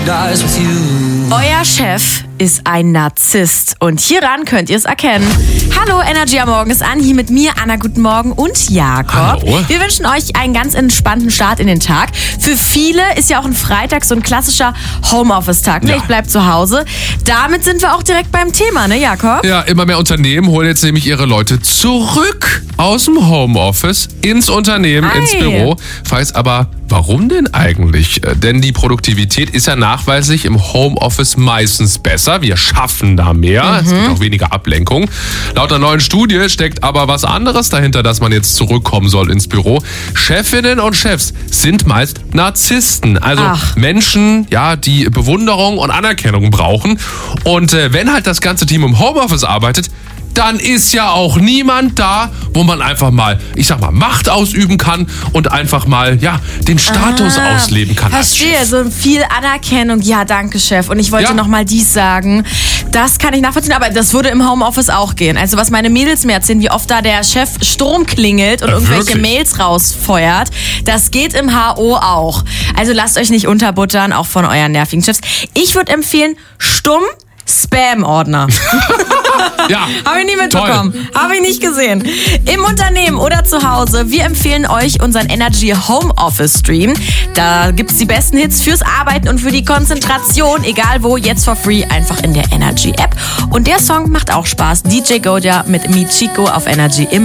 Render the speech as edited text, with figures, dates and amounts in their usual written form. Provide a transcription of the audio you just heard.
paradise with you. Euer Chef ist ein Narzisst und hieran könnt ihr es erkennen. Hallo, Energy am Morgen ist an, hier mit mir, Anna, guten Morgen und Jakob. Hallo. Wir wünschen euch einen ganz entspannten Start in den Tag. Für viele ist ja auch ein Freitag so ein klassischer Homeoffice-Tag. Ne? Ja. Ich bleib zu Hause. Damit sind wir auch direkt beim Thema, ne, Jakob? Ja, immer mehr Unternehmen holen jetzt nämlich ihre Leute zurück aus dem Homeoffice ins Unternehmen, ins Büro. Weiß aber, warum denn eigentlich? Denn die Produktivität ist ja nachweislich im Homeoffice meistens besser. Wir schaffen da mehr. Es gibt auch weniger Ablenkung. Laut einer neuen Studie steckt aber was anderes dahinter, dass man jetzt zurückkommen soll ins Büro. Chefinnen und Chefs sind meist Narzissten. Also Menschen, ja, die Bewunderung und Anerkennung brauchen. Und wenn halt das ganze Team im Homeoffice arbeitet, dann ist ja auch niemand da, wo man einfach mal, ich sag mal, Macht ausüben kann und einfach mal, ja, den Status ausleben kann. Verstehe, als so viel Anerkennung. Ja, danke, Chef. Und ich wollte nochmal dies sagen. Das kann ich nachvollziehen, aber das würde im Homeoffice auch gehen. Also was meine Mädels mir erzählen, wie oft da der Chef Sturm klingelt und irgendwelche wirklich? Mails rausfeuert, das geht im HO auch. Also lasst euch nicht unterbuttern, auch von euren nervigen Chefs. Ich würde empfehlen, stumm Spam-Ordner. Ja. Habe ich nie mitbekommen. Habe ich nicht gesehen. Im Unternehmen oder zu Hause, wir empfehlen euch unseren Energy Homeoffice Stream. Da gibt es die besten Hits fürs Arbeiten und für die Konzentration, egal wo, jetzt for free, einfach in der Energy App. Und der Song macht auch Spaß. DJ Godia mit Michiko auf Energy im